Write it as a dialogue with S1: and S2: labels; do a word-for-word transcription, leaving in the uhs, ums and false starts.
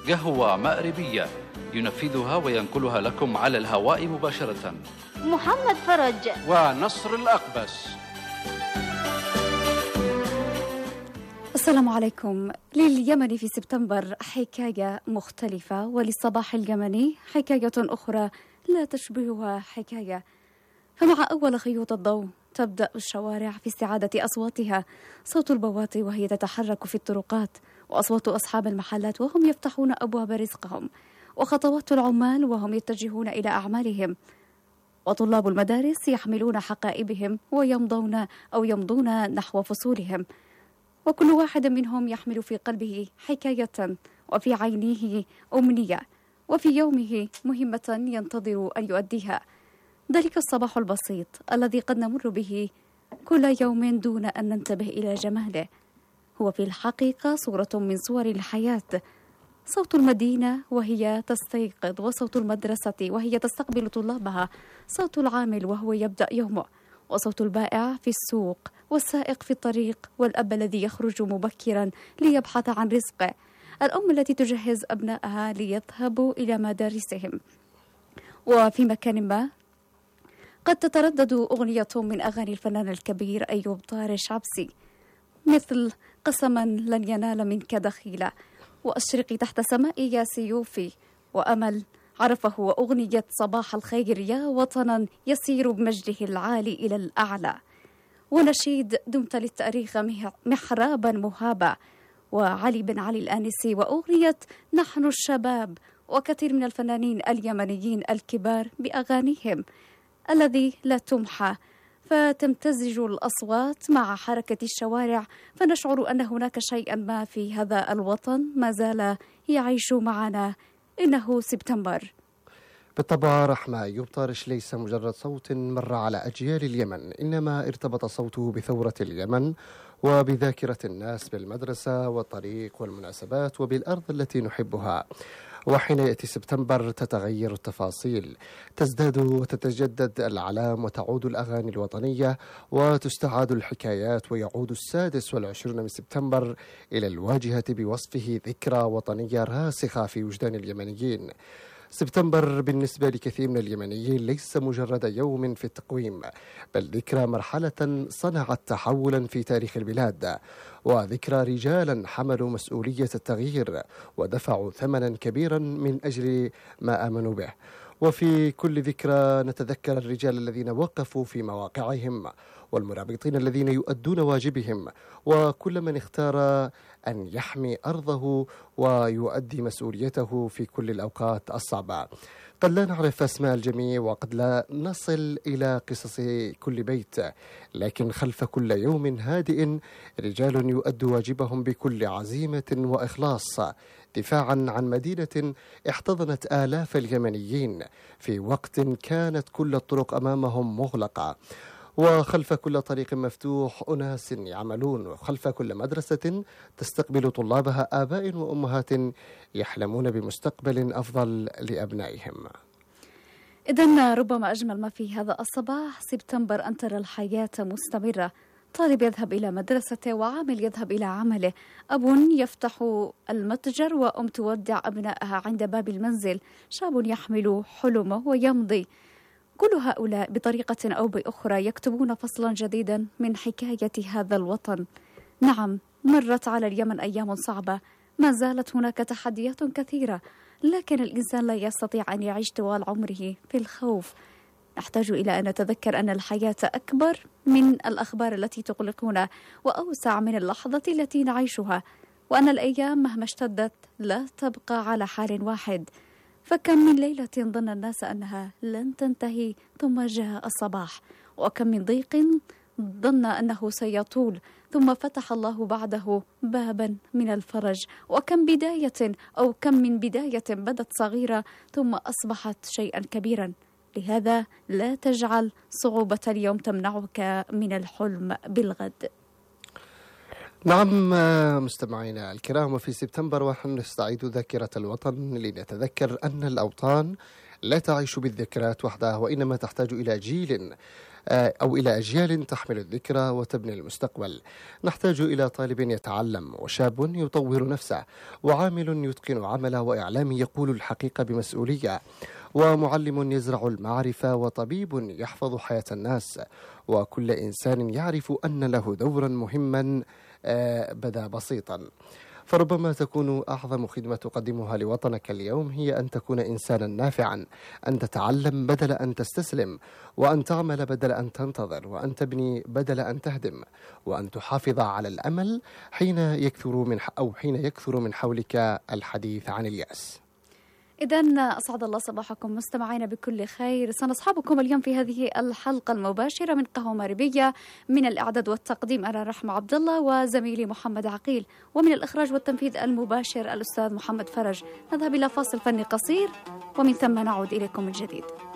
S1: قهوة مأربية ينفذها وينقلها لكم على الهواء مباشرة
S2: محمد فرج
S3: ونصر الأقبس.
S4: السلام عليكم. لليمن في سبتمبر حكاية مختلفة، وللصباح اليمني حكاية أخرى لا تشبهها حكاية. فمع أول خيوط الضوء تبدأ الشوارع في استعادة أصواتها، صوت البواتي وهي تتحرك في الطرقات، وأصوات أصحاب المحلات وهم يفتحون أبواب رزقهم، وخطوات العمال وهم يتجهون إلى أعمالهم، وطلاب المدارس يحملون حقائبهم ويمضون أو يمضون نحو فصولهم، وكل واحد منهم يحمل في قلبه حكاية، وفي عينيه أمنية، وفي يومه مهمة ينتظر أن يؤديها. ذلك الصباح البسيط الذي قد نمر به كل يوم دون أن ننتبه إلى جماله هو في الحقيقة صورة من صور الحياة. صوت المدينة وهي تستيقظ، وصوت المدرسة وهي تستقبل طلابها، صوت العامل وهو يبدأ يومه، وصوت البائع في السوق، والسائق في الطريق، والأب الذي يخرج مبكرا ليبحث عن رزقه، الأم التي تجهز أبنائها ليذهبوا إلى مدارسهم. وفي مكان ما قد تتردد أغنية من أغاني الفنان الكبير أيوب طارش عبسي، مثل قسما لن ينال منك دخيلة، وأشرقي تحت سمائي يا سيوفي، وأمل عرفه، وأغنية صباح الخير يا وطنا يسير بمجده العالي إلى الأعلى، ونشيد دمت للتاريخ محرابا مهابا، وعلي بن علي الآنسي، وأغنية نحن الشباب، وكثير من الفنانين اليمنيين الكبار بأغانيهم الذي لا تمحى، فتمتزج الأصوات مع حركة الشوارع، فنشعر أن هناك شيئا ما في هذا الوطن ما زال يعيش معنا. إنه سبتمبر.
S5: بالطبع رحمة، أيوب طارش ليس مجرد صوت مر على أجيال اليمن، إنما ارتبط صوته بثورة اليمن وبذاكرة الناس بالمدرسة والطريق والمناسبات وبالأرض التي نحبها. وحين يأتي سبتمبر تتغير التفاصيل، تزداد وتتجدد الأعلام، وتعود الأغاني الوطنية، وتستعاد الحكايات، ويعود السادس والعشرون من سبتمبر إلى الواجهة بوصفه ذكرى وطنية راسخة في وجدان اليمنيين. سبتمبر بالنسبة لكثير من اليمنيين ليس مجرد يوم في التقويم، بل ذكرى مرحلة صنعت تحولا في تاريخ البلاد، وذكرى رجالا حملوا مسؤولية التغيير ودفعوا ثمنا كبيرا من أجل ما آمنوا به. وفي كل ذكرى نتذكر الرجال الذين وقفوا في مواقعهم، والمرابطين الذين يؤدون واجبهم، وكل من اختار أن يحمي أرضه ويؤدي مسؤوليته في كل الأوقات الصعبة. قد لا نعرف أسماء الجميع، وقد لا نصل إلى قصص كل بيت، لكن خلف كل يوم هادئ رجال يؤدوا واجبهم بكل عزيمة وإخلاص، دفاعا عن مدينة احتضنت آلاف اليمنيين في وقت كانت كل الطرق أمامهم مغلقة. وخلف كل طريق مفتوح أناس يعملون، وخلف كل مدرسة تستقبل طلابها آباء وأمهات يحلمون بمستقبل أفضل لأبنائهم.
S4: إذن ربما أجمل ما في هذا الصباح سبتمبر أن ترى الحياة مستمرة، طالب يذهب إلى مدرسته، وعامل يذهب إلى عمله، أب يفتح المتجر، وأم تودع أبنائها عند باب المنزل، شاب يحمل حلمه ويمضي. كل هؤلاء بطريقة أو بأخرى يكتبون فصلا جديدا من حكاية هذا الوطن. نعم، مرت على اليمن أيام صعبة، ما زالت هناك تحديات كثيرة، لكن الإنسان لا يستطيع أن يعيش طوال عمره في الخوف. نحتاج إلى أن نتذكر أن الحياة أكبر من الأخبار التي تقلقنا، وأوسع من اللحظة التي نعيشها، وأن الأيام مهما اشتدت لا تبقى على حال واحد. فكم من ليلة ظن الناس أنها لن تنتهي ثم جاء الصباح، وكم من ضيق ظن أنه سيطول ثم فتح الله بعده بابا من الفرج، وكم بداية أو كم من بداية بدت صغيرة ثم أصبحت شيئا كبيرا. لهذا لا تجعل صعوبة اليوم تمنعك من الحلم بالغد.
S5: نعم مستمعينا الكرام، في سبتمبر ونحن نستعيد ذاكرة الوطن لنتذكر أن الأوطان لا تعيش بالذكريات وحدها، وإنما تحتاج إلى جيل أو إلى أجيال تحمل الذكرى وتبني المستقبل. نحتاج إلى طالب يتعلم، وشاب يطور نفسه، وعامل يتقن عمله، وإعلامي يقول الحقيقة بمسؤولية، ومعلم يزرع المعرفة، وطبيب يحفظ حياة الناس، وكل إنسان يعرف أن له دورا مهما بدا بسيطا. فربما تكون أعظم خدمة تقدمها لوطنك اليوم هي أن تكون إنسانا نافعا، أن تتعلم بدل أن تستسلم، وأن تعمل بدل أن تنتظر، وأن تبني بدل أن تهدم، وأن تحافظ على الأمل حين يكثر من أو حين يكثر من حولك الحديث عن اليأس.
S4: إذن أسعد الله صباحكم مستمعين بكل خير. سنصحبكم اليوم في هذه الحلقة المباشرة من قهوة مغربية، من الإعداد والتقديم أنا رحمة عبد الله وزميلي محمد عقيل، ومن الإخراج والتنفيذ المباشر الأستاذ محمد فرج. نذهب إلى فاصل فني قصير ومن ثم نعود إليكم من جديد.